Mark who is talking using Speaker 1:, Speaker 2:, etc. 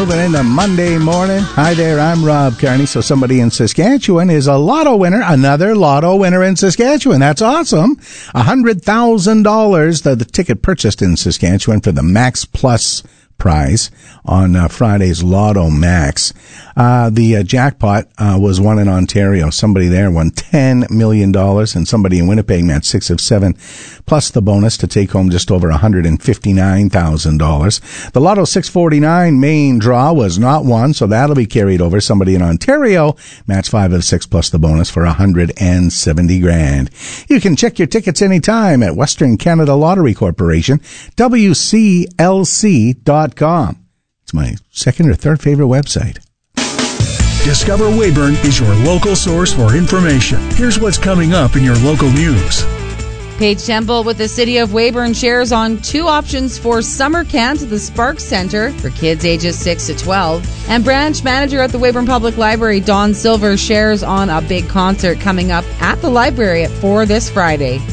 Speaker 1: moving into Monday morning. Hi there, I'm Rob Carney. So somebody in Saskatchewan is a lotto winner, another lotto winner in Saskatchewan. That's awesome. $100,000 the ticket purchased in Saskatchewan for the Max Plus prize on Friday's Lotto Max. The jackpot was won in Ontario. Somebody there won $10 million, and somebody in Winnipeg met 6 of 7, plus the bonus to take home just over $159,000. The Lotto 649 main draw was not won, so that'll be carried over. Somebody in Ontario matched 5 of 6 plus the bonus for $170,000. You can check your tickets anytime at Western Canada Lottery Corporation, WCLC.com. It's my second or third favorite website.
Speaker 2: Discover Weyburn is your local source for information. Here's what's coming up in your local news.
Speaker 3: Paige Temple with the City of Weyburn shares on 2 options for summer camps at the Sparks Center for kids ages 6 to 12. And branch manager at the Weyburn Public Library, Dawn Silver, shares on a big concert coming up at the library at 4 this Friday.